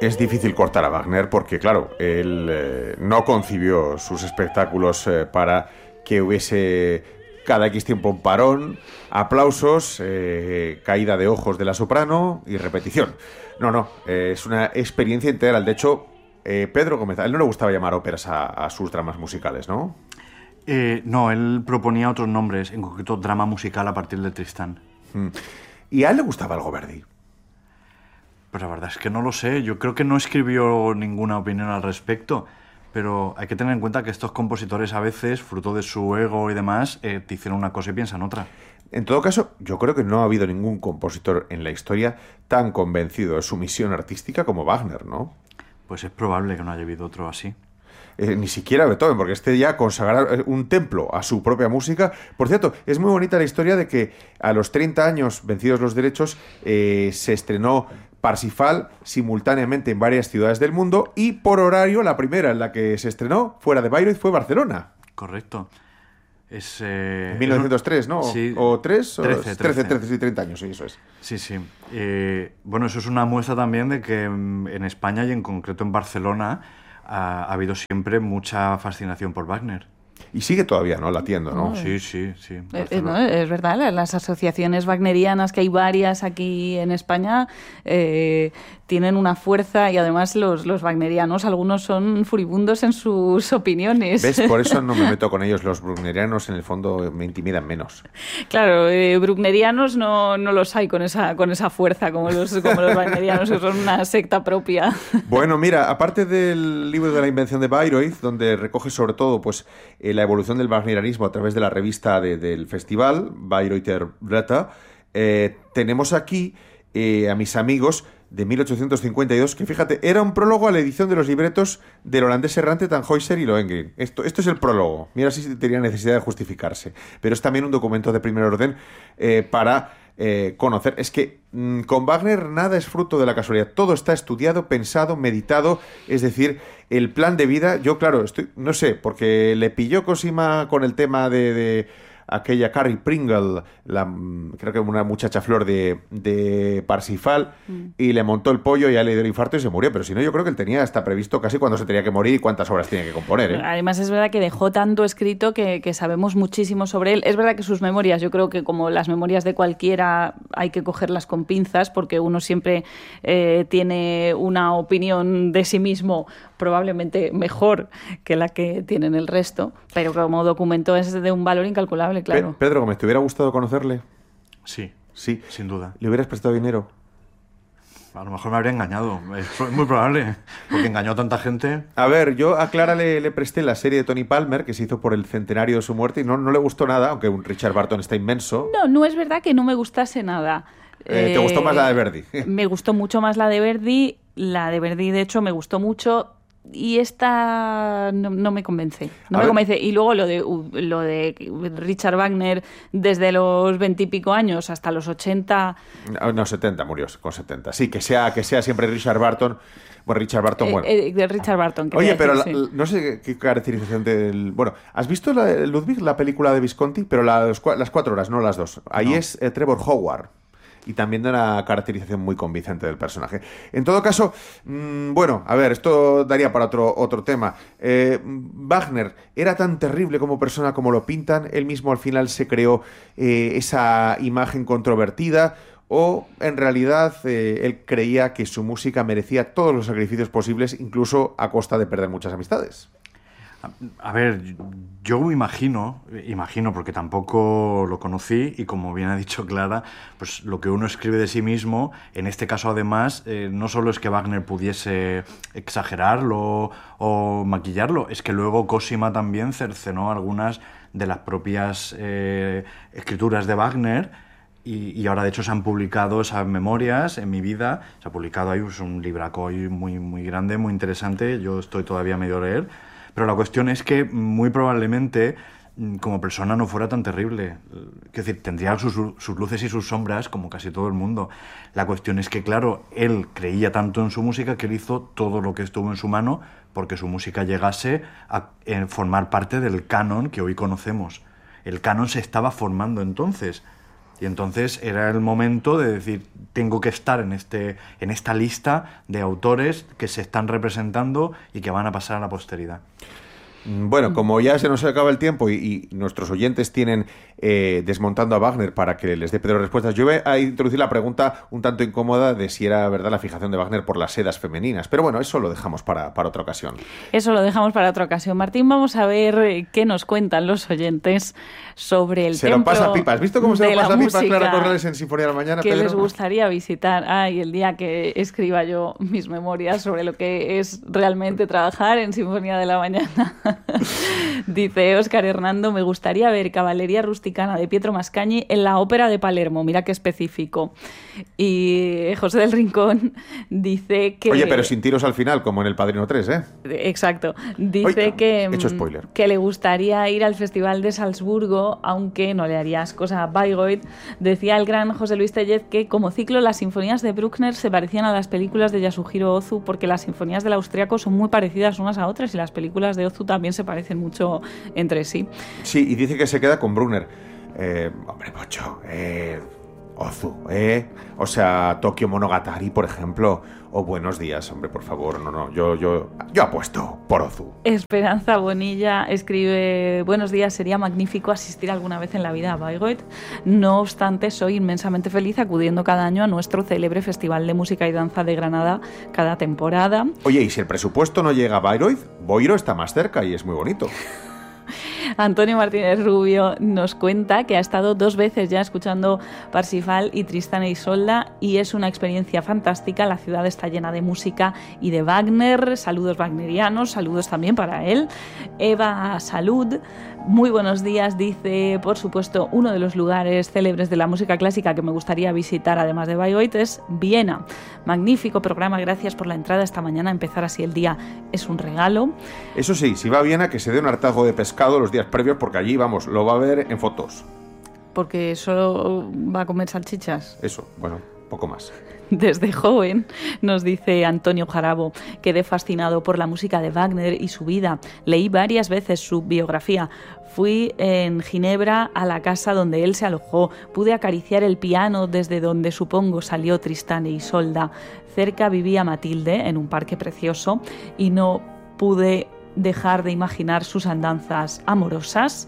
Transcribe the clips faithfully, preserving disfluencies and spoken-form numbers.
Es difícil cortar a Wagner porque, claro, él eh, no concibió sus espectáculos eh, para que hubiese cada X tiempo un parón, aplausos, eh, caída de ojos de la soprano y repetición. No, no, eh, es una experiencia integral. De hecho, eh, Pedro Gómez, a él no le gustaba llamar óperas a, a sus dramas musicales, ¿no? Eh, no, él proponía otros nombres, en concreto drama musical a partir de Tristán. Mm. ¿Y a él le gustaba algo Verdi? Pues la verdad es que no lo sé. Yo creo que no escribió ninguna opinión al respecto. Pero hay que tener en cuenta que estos compositores a veces, fruto de su ego y demás, eh, te hicieron una cosa y piensan otra. En todo caso, yo creo que no ha habido ningún compositor en la historia tan convencido de su misión artística como Wagner, ¿no? Pues es probable que no haya habido otro así. Eh, ni siquiera Beethoven, porque este ya consagrar un templo a su propia música. Por cierto, es muy bonita la historia de que a los treinta años, vencidos los derechos, eh, se estrenó Parsifal simultáneamente en varias ciudades del mundo y por horario la primera en la que se estrenó fuera de Bayreuth fue Barcelona. Correcto. Es, eh, En mil novecientos tres, ¿no? Sí, ¿O tres? O trece, trece, trece, sí, treinta años, sí, eso es. Sí, sí. Eh, bueno, eso es una muestra también de que en España y en concreto en Barcelona ha, ha habido siempre mucha fascinación por Wagner. Y sigue todavía, ¿no? Latiendo, ¿no? Sí, sí, sí. Eh, no, es verdad, las asociaciones wagnerianas, que hay varias aquí en España, eh, tienen una fuerza y además los, los wagnerianos, algunos son furibundos en sus opiniones. ¿Ves? Por eso no me meto con ellos. Los brucknerianos en el fondo me intimidan menos. Claro, eh, brucknerianos no, no los hay con esa, con esa fuerza como los, como los wagnerianos, que son una secta propia. Bueno, mira, aparte del libro de la invención de Bayreuth, donde recoge sobre todo pues eh, la evolución del wagnerianismo a través de la revista de, del festival, Bayreuther Blätter, eh, tenemos aquí eh, a mis amigos de mil ochocientos cincuenta y dos, que fíjate, era un prólogo a la edición de los libretos del holandés errante Tannhäuser y Lohengrin. Esto, esto es el prólogo. Mira si tenía necesidad de justificarse. Pero es también un documento de primer orden eh, para eh, conocer. Es que mmm, con Wagner nada es fruto de la casualidad. Todo está estudiado, pensado, meditado. Es decir, el plan de vida. Yo, claro, estoy, no sé, porque le pilló Cosima con el tema de... de aquella Carrie Pringle, la, creo que una muchacha flor de, de Parsifal, mm. y le montó el pollo y ya le dio el infarto y se murió. Pero si no, yo creo que él tenía hasta previsto casi cuándo se tenía que morir y cuántas obras tenía que componer, ¿eh? Además, es verdad que dejó tanto escrito que, que sabemos muchísimo sobre él. Es verdad que sus memorias, yo creo que como las memorias de cualquiera, hay que cogerlas con pinzas, porque uno siempre eh, tiene una opinión de sí mismo probablemente mejor que la que tienen el resto, pero como documento es de un valor incalculable, claro. Pe- Pedro Gómez, ¿te hubiera gustado conocerle? Sí, sí, sin duda. ¿Le hubieras prestado dinero? A lo mejor me habría engañado, es muy probable, porque engañó a tanta gente. A ver, yo a Clara le, le presté la serie de Tony Palmer, que se hizo por el centenario de su muerte, y no, no le gustó nada, aunque un Richard Barton está inmenso. No, no es verdad que no me gustase nada. Eh, ¿Te gustó más la de Verdi? Me gustó mucho más la de Verdi, la de Verdi de hecho me gustó mucho. Y esta no, no me convence, no a me ver. convence. Y luego lo de lo de Richard Wagner desde los veintipico años hasta los ochenta. No, no, setenta murió, con setenta. Sí, que sea, que sea siempre Richard Barton. Bueno, Richard Barton, bueno. Eh, eh, de Richard Barton. Oye, pero decir, la, sí. no sé qué caracterización del... Bueno, ¿has visto la, Ludwig, la película de Visconti? Pero la, los, las cuatro horas, no las dos. Ahí no. es eh, Trevor Howard. Y también de una caracterización muy convincente del personaje. En todo caso, mmm, bueno, a ver, esto daría para otro, otro tema. Eh, Wagner era tan terrible como persona como lo pintan. Él mismo al final se creó eh, esa imagen controvertida. O en realidad eh, él creía que su música merecía todos los sacrificios posibles, incluso a costa de perder muchas amistades. A ver, yo me imagino, imagino porque tampoco lo conocí y como bien ha dicho Clara, pues lo que uno escribe de sí mismo, en este caso además, eh, no solo es que Wagner pudiese exagerarlo o maquillarlo, es que luego Cosima también cercenó algunas de las propias eh, escrituras de Wagner y, y ahora de hecho se han publicado esas memorias en mi vida, se ha publicado ahí pues, un libraco muy, muy grande, muy interesante, yo estoy todavía medio a leer. Pero la cuestión es que muy probablemente como persona no fuera tan terrible. Es decir, tendría sus, sus luces y sus sombras como casi todo el mundo. La cuestión es que, claro, él creía tanto en su música que él hizo todo lo que estuvo en su mano porque su música llegase a eh, formar parte del canon que hoy conocemos. El canon se estaba formando entonces. Y entonces era el momento de decir, tengo que estar en, este, en esta lista de autores que se están representando y que van a pasar a la posteridad. Bueno, como ya se nos acaba el tiempo y, y nuestros oyentes tienen eh, desmontando a Wagner para que les dé Pedro respuestas, yo voy a introducir la pregunta un tanto incómoda de si era verdad la fijación de Wagner por las sedas femeninas. Pero bueno, eso lo dejamos para, para otra ocasión. Eso lo dejamos para otra ocasión. Martín, vamos a ver qué nos cuentan los oyentes sobre el se templo. Se lo pasa pipa. ¿Has visto cómo se lo pasa pipa Clara Corrales en Sinfonía de la Mañana, que Pedro? les gustaría visitar. Ay, el día que escriba yo mis memorias sobre lo que es realmente trabajar en Sinfonía de la Mañana. Dice Óscar Hernando, me gustaría ver Caballería Rusticana de Pietro Mascagni en la Ópera de Palermo, mira qué específico. Y José del Rincón dice que... Oye, pero sin tiros al final, como en El Padrino tres, ¿eh? Exacto. Dice Oiga, que, hecho spoiler. que le gustaría ir al Festival de Salzburgo, aunque no le haría asco a Bayreuth. Decía el gran José Luis Tellez que como ciclo las sinfonías de Bruckner se parecían a las películas de Yasuhiro Ozu porque las sinfonías del austriaco son muy parecidas unas a otras y las películas de Ozu también se parecen mucho entre sí. Sí, y dice que se queda con Bruckner. Eh, hombre, Pocho, eh, Ozu, eh, o sea, Tokio Monogatari, por ejemplo, o Buenos Días, hombre, por favor, no, no, yo, yo, yo apuesto por Ozu. Esperanza Bonilla escribe, buenos días, sería magnífico asistir alguna vez en la vida a Bayreuth, no obstante, soy inmensamente feliz acudiendo cada año a nuestro célebre Festival de Música y Danza de Granada cada temporada. Oye, y si el presupuesto no llega a Bayreuth, Boiro está más cerca y es muy bonito. Antonio Martínez Rubio nos cuenta que ha estado dos veces ya escuchando Parsifal y Tristán e Isolda y es una experiencia fantástica. La ciudad está llena de música y de Wagner. Saludos wagnerianos, saludos también para él. Eva Salud, muy buenos días, dice, por supuesto, uno de los lugares célebres de la música clásica que me gustaría visitar, además de Bayreuth, es Viena. Magnífico programa, gracias por la entrada esta mañana. Empezar así el día es un regalo. Eso sí, si va a Viena, que se dé un hartazgo de pescado los días previos, porque allí, vamos, lo va a ver en fotos. Porque solo va a comer salchichas. Eso, bueno, poco más. Desde joven, nos dice Antonio Jarabo, quedé fascinado por la música de Wagner y su vida. Leí varias veces su biografía. Fui en Ginebra a la casa donde él se alojó. Pude acariciar el piano desde donde supongo salió Tristán e Isolda. Cerca vivía Matilde, en un parque precioso, y no pude dejar de imaginar sus andanzas amorosas.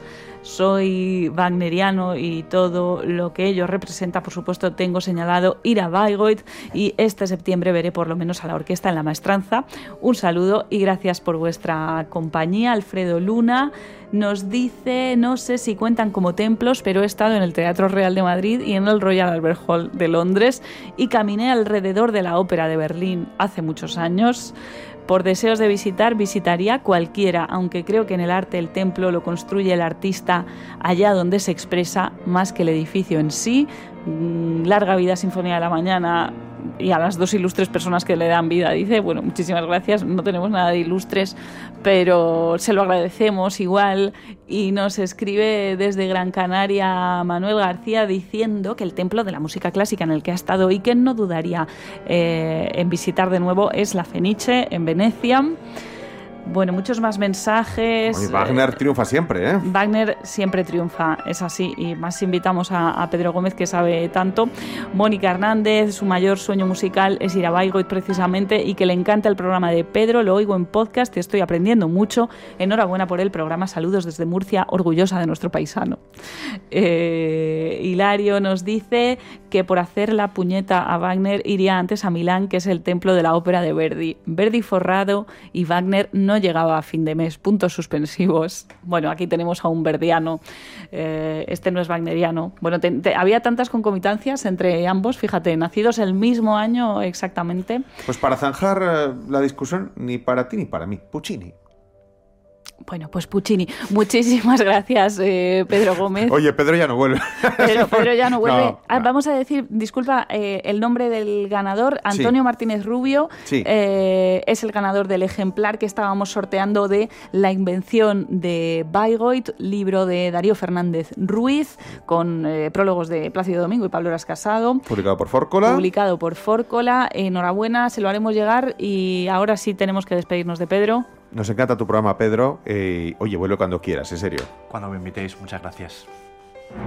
Soy wagneriano y todo lo que ello representa, por supuesto, tengo señalado ir a Bayreuth y este septiembre veré por lo menos a la orquesta en La Maestranza. Un saludo y gracias por vuestra compañía. Alfredo Luna nos dice, no sé si cuentan como templos, pero he estado en el Teatro Real de Madrid y en el Royal Albert Hall de Londres y caminé alrededor de la Ópera de Berlín hace muchos años. Por deseos de visitar, visitaría cualquiera, aunque creo que en el arte el templo lo construye el artista allá donde se expresa más que el edificio en sí. Larga vida Sinfonía de la Mañana y a las dos ilustres personas que le dan vida, dice, bueno, muchísimas gracias, no tenemos nada de ilustres, pero se lo agradecemos igual. Y nos escribe desde Gran Canaria Manuel García diciendo que el templo de la música clásica en el que ha estado y que no dudaría eh, en visitar de nuevo es la Fenice en Venecia. Bueno, muchos más mensajes. Oye, Wagner triunfa siempre, ¿eh? Wagner siempre triunfa, es así. Y más invitamos a, a Pedro Gómez, que sabe tanto. Mónica Hernández, su mayor sueño musical es ir a Bayreuth precisamente y que le encanta el programa de Pedro. Lo oigo en podcast y estoy aprendiendo mucho. Enhorabuena por el programa. Saludos desde Murcia, orgullosa de nuestro paisano. Eh, Hilario nos dice que por hacer la puñeta a Wagner iría antes a Milán, que es el templo de la ópera de Verdi. Verdi forrado y Wagner no llegaba a fin de mes, puntos suspensivos. Bueno, aquí tenemos a un verdiano, eh, este no es wagneriano. Bueno, te, te, había tantas concomitancias entre ambos, fíjate, nacidos el mismo año exactamente. Pues para zanjar eh, la discusión, ni para ti ni para mí, Puccini. Bueno, pues Puccini. Muchísimas gracias, eh, Pedro Gómez. Oye, Pedro ya no vuelve. Pedro, Pedro ya no vuelve. No, ah, no. Vamos a decir, disculpa, eh, el nombre del ganador, Antonio sí. Martínez Rubio, sí. eh, es el ganador del ejemplar que estábamos sorteando de La invención de Bayreuth, libro de Darío Fernández Ruiz, con eh, prólogos de Plácido Domingo y Pablo Eras Casado. Publicado por Fórcola. Publicado por Fórcola. Enhorabuena, se lo haremos llegar y ahora sí tenemos que despedirnos de Pedro. Nos encanta tu programa, Pedro. Eh, oye, vuelve cuando quieras, en serio. Cuando me invitéis, muchas gracias.